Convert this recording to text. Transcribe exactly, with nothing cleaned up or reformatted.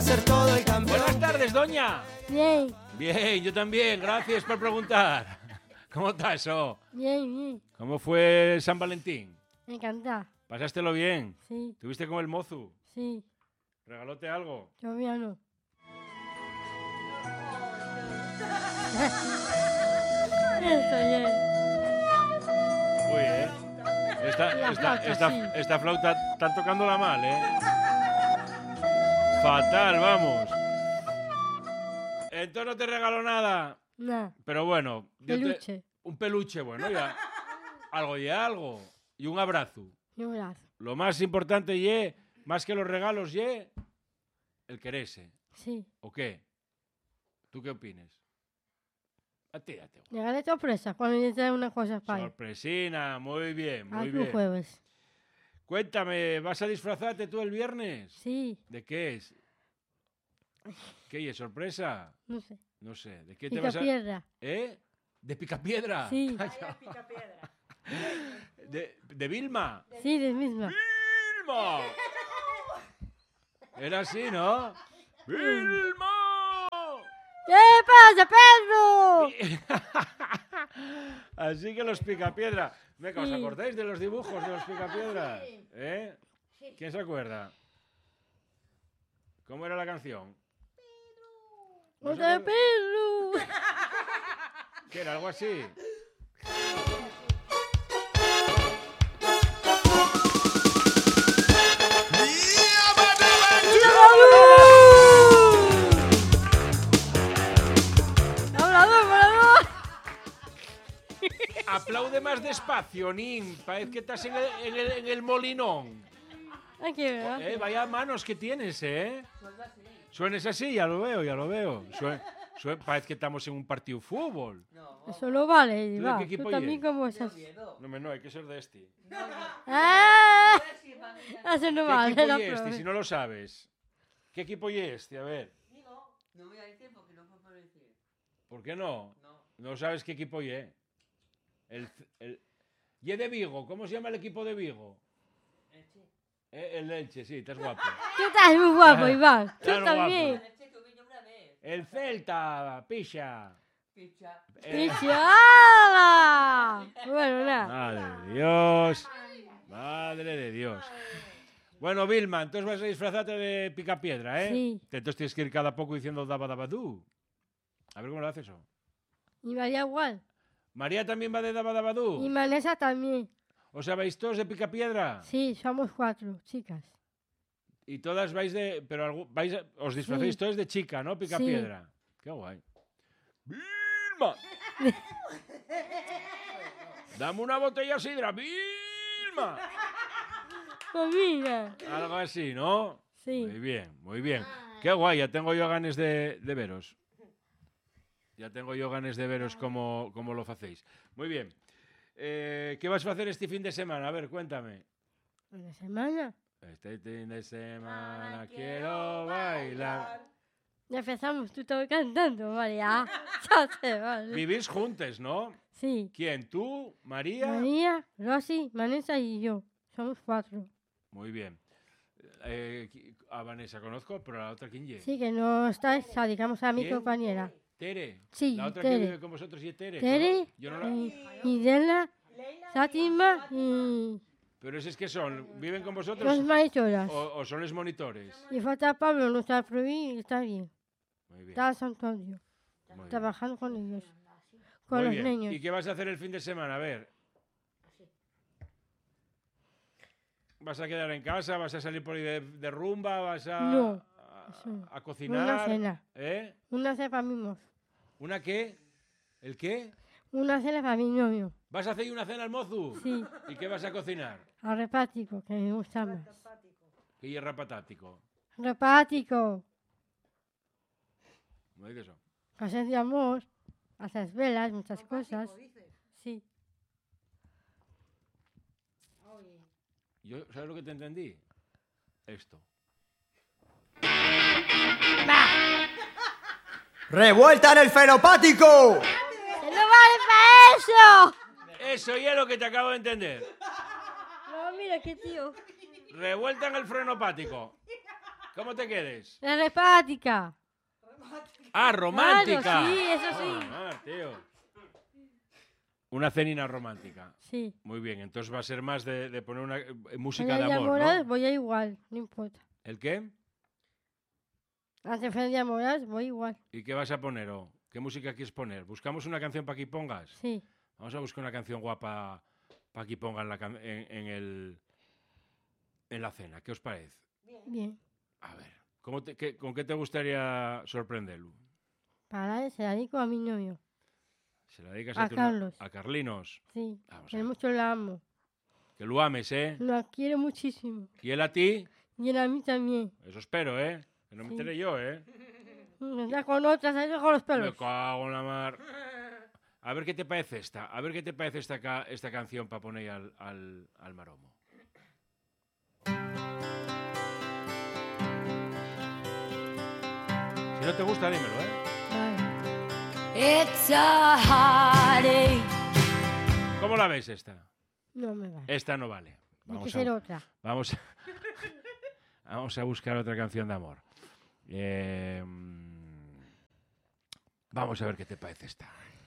a ser todo el campeón. Buenas tardes, doña. Bien. Bien, yo también. Gracias por preguntar. ¿Cómo estás, eso? Bien, bien. ¿Cómo fue San Valentín? Me encanta. ¿Pasástelo bien? Sí. ¿Tuviste con el mozu? Sí. ¿Regalóte algo? Todavía no. Eso, bien. Uy, ¿eh? Esta, La esta, flauta, esta, sí. esta flauta están tocándola mal, ¿eh? Fatal, vamos. Entonces no te regaló nada. Nada. Pero bueno. yo te- Peluche. un peluche, bueno, ya. Algo y algo. Y un abrazo. Y un brazo. Lo más importante, ye, más que los regalos, ye, el quererse. Sí. ¿O qué? ¿Tú qué opinas? A ti, a ti. Llegaré sorpresa cuando yo te dé una cosa para ir. Sorpresina, muy bien, muy Aquí un bien. jueves. Cuéntame, ¿vas a disfrazarte tú el viernes? Sí. ¿De qué es? ¿Qué es? ¿Sorpresa? No sé. No sé. ¿De qué te Pica vas a...? piedra. ¿Eh? ¿De Picapiedra? Sí. ¿De, de Vilma? Sí, de misma. ¡Vilma! Era así, ¿no? ¡Vilma! ¿Qué pasa, Pedro? Así que los Picapiedra. Venga, ¿os Sí. acordáis de los dibujos de los Picapiedra? ¿Eh? ¿Quién se acuerda? ¿Cómo era la canción? ¿No se ¡Otra acuerda? Pedro! ¿Qué era? ¿Algo así? ¡Hablador, hablador! Aplaude más despacio, Nin. Parece que estás en el, en el, en el molinón. Aquí, ¿verdad? Eh, vaya manos que tienes, ¿eh? Suenes así, ya lo veo, ya lo veo. Sue- sue- parece que estamos en un partido de fútbol. Eso no vale, ¿Tú de Iván. qué equipo Tú también eres? como esas. No, me- no, hay que ser de este. ¡Ah! Eso no ¿Qué vale, equipo la y este, prueba. si no lo sabes? ¿Qué equipo y este? A ver. No voy a decir porque no puedo decir. ¿Por qué no? No. No sabes qué equipo y es. El, el, y es de Vigo. ¿Cómo se llama el equipo de Vigo? Elche. Eh, el Elche, sí, estás guapo. Tú estás muy guapo, Ah, Iván. Tú claro, también. Elche que vino una vez. El Celta, picha. Picha. Eh, ¡Pichada! Bueno, nada. Madre de Dios. Madre de Dios. Bueno, Vilma, entonces vas a disfrazarte de Picapiedra, ¿eh? Sí. Entonces tienes que ir cada poco diciendo daba daba du. A ver cómo lo haces eso. Y María igual. María también va de daba daba du. Y Vanessa también. ¿Os sabéis todos de Picapiedra? Sí, somos cuatro chicas. Y todas vais de... Pero algu- vais a- os disfrazáis Sí. todos de chica, ¿no? Picapiedra. Qué guay. ¡Vilma! ¡Dame una botella de sidra! ¡Vilma! Pues mira. Algo así, ¿no? Sí. Muy bien, muy bien. Qué guay, ya tengo yo ganas de, de veros. Ya tengo yo ganas de veros cómo, cómo lo hacéis. Muy bien. Eh, ¿Qué vas a hacer este fin de semana? A ver, cuéntame. Una semana. Este fin de semana quiero bailar. Ya empezamos, tú estás cantando, María. Ya se vale. Vivís juntos, ¿no? Sí. ¿Quién? ¿Tú? ¿María? María, Rosy, Vanessa y yo. Somos cuatro. Muy bien. Eh, qui- a Vanessa conozco, pero a la otra, ¿quién es? Sí, que no estáis, o sea, digamos a mi ¿Quién? compañera. Tere. Sí, La otra que Tere. vive con vosotros y es Tere. Tere Yo no la... y, y Dela, Fátima y Pero esos que son, ¿viven con vosotros los maestras. o, o son los monitores? Y falta Pablo, no está prohibí, está bien. Muy bien. Está en San Antonio, Muy bien. trabajando con ellos, con Muy los bien. niños. ¿Y qué vas a hacer el fin de semana? A ver. ¿Vas a quedar en casa? ¿Vas a salir por ahí de, de rumba? ¿Vas a, No, a, eso no. a cocinar? Una cena. ¿Eh? Una cena para mí mismo. ¿Una qué? ¿El qué? Una cena para mi novio. ¿Vas a hacer una cena al mozu? Sí, ¿Y qué vas a cocinar? al repático, que me gusta más. ¿Qué hierra patático? Repático, ¿No dices eso? cosas de amor, haces velas, muchas cosas. Sí. Yo, ¿sabes lo que te entendí? Esto. ¡Revuelta en el fenopático! ¡Que no vale para eso! Eso ya es lo que te acabo de entender. No, mira qué tío. Revuelta en el frenopático. ¿Cómo te quedes? La repática. Ah, romántica. Claro, sí, eso sí. Ah, tío. Una cenina romántica. Sí. Muy bien, entonces va a ser más de, de poner una eh, música Voy a de amor, enamorar, ¿no? voy a igual, no importa. ¿El qué? Antes de enamorar, voy igual. ¿Y qué vas a poner? O ¿qué música quieres poner? ¿Buscamos una canción para que pongas? Sí. Vamos a buscar una canción guapa para que pongan la can- en, en el, en la cena. ¿Qué os parece? Bien. A ver, ¿cómo te- qué- ¿con qué te gustaría sorprenderlo? Para se la dedico a mi novio. ¿Se la dedicas A a, tu no- Carlos. a Carlinos? Sí. Vamos a Que ver. mucho la amo. Que lo ames, ¿eh? La quiero muchísimo. Y él a ti, Y él a mí también. eso espero, ¿eh? Que no me Sí. enteré yo, ¿eh? Está con otras, ahí con los Me pelos. cago en la mar. A ver qué te parece esta. A ver qué te parece esta, ca- esta canción para poner al, al, al maromo. Si no te gusta, dímelo, ¿eh? Vale. It's a heartache. ¿Cómo la ves esta? No me va. Esta no vale. Hay que Vamos ser a, otra. vamos, a, vamos a buscar otra canción de amor. Eh, mm, vamos a ver qué te parece esta.